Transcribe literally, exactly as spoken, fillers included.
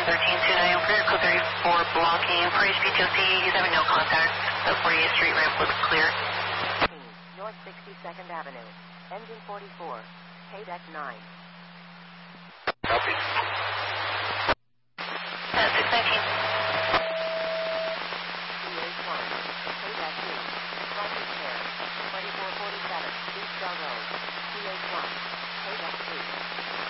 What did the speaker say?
seven thirteen two nine for your code thirty-four blocking for H P T O C. He's having no contact. The forty-eighth Street ramp looks clear. North sixty-second Avenue. Engine forty-four. K deck nine. Copy. Uh, six nineteen